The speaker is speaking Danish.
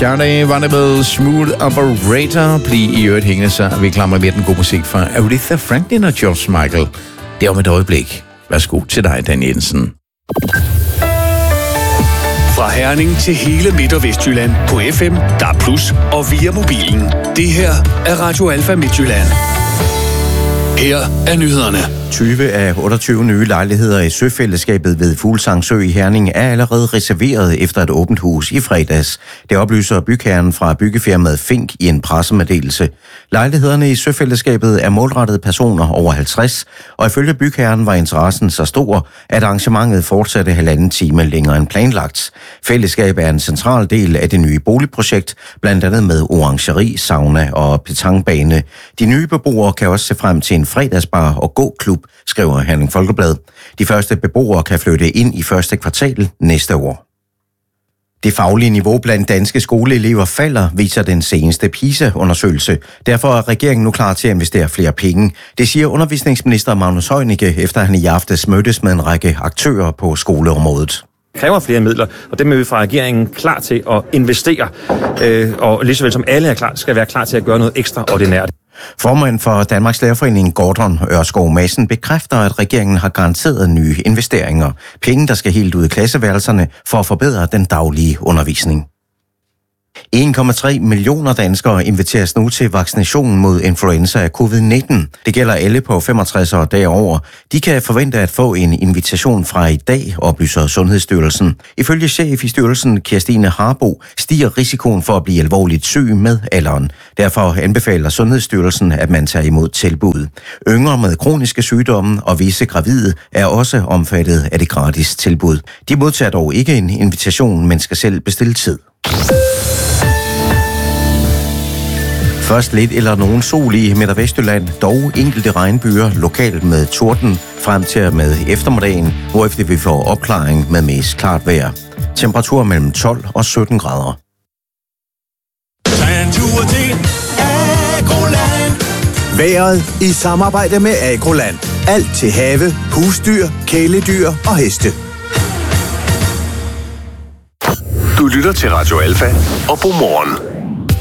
Charlie var det med Smooth Operator. Bliv i øvrigt hængende, så vi klamrer med den gode musik fra Aretha Franklin og George Michael. Det er om et øjeblik. Værsgo til dig, Dan Jensen. Fra Herning til hele Midt- og Vestjylland på FM, DAB+, og via mobilen. Det her er Radio Alfa Midtjylland. Her er nyhederne. 20 af 28 nye lejligheder i Søfællesskabet ved Fuglsangsø i Herning er allerede reserveret efter et åbent hus i fredags. Det oplyser bygherren fra byggefirmaet Fink i en pressemeddelelse. Lejlighederne i Søfællesskabet er målrettet personer over 50, og ifølge bygherren var interessen så stor, at arrangementet fortsatte 1,5 time længere end planlagt. Fællesskabet er en central del af det nye boligprojekt, blandt andet med orangeri, sauna og petanquebane. De nye beboere kan også se frem til en fredagsbar og gåklub, skriver Herning Folkeblad. De første beboere kan flytte ind i første kvartal næste år. Det faglige niveau blandt danske skoleelever falder, viser den seneste PISA-undersøgelse. Derfor er regeringen nu klar til at investere flere penge. Det siger undervisningsminister Magnus Heunicke, efter han i aftes mødtes med en række aktører på skoleområdet. Kræver flere midler, og dem er vi fra regeringen klar til at investere. Og lige så vel som alle er klar, skal være klar til at gøre noget ekstraordinært. Formand for Danmarks Lærerforening, Gordon Ørskov Madsen, bekræfter, at regeringen har garanteret nye investeringer. Penge, der skal helt ud i klasseværelserne for at forbedre den daglige undervisning. 1,3 millioner danskere inviteres nu til vaccination mod influenza af covid-19. Det gælder alle på 65 år derover. De kan forvente at få en invitation fra i dag, oplyser Sundhedsstyrelsen. Ifølge chef i styrelsen, Kirstine Harbo, stiger risikoen for at blive alvorligt syg med alderen. Derfor anbefaler Sundhedsstyrelsen, at man tager imod tilbud. Yngre med kroniske sygdomme og visse gravide er også omfattet af det gratis tilbud. De modtager dog ikke en invitation, men skal selv bestille tid. Først lidt eller nogen sol i Midt- og Vestjylland, dog enkelte regnbyer lokalt med torden frem til med eftermiddagen, hvorefter vi får opklaring med mest klart vejr. Temperatur mellem 12 og 17 grader. Vejret i samarbejde med Agroland. Alt til have, husdyr, kæledyr og heste. Du lytter til Radio Alfa og Godmorgen.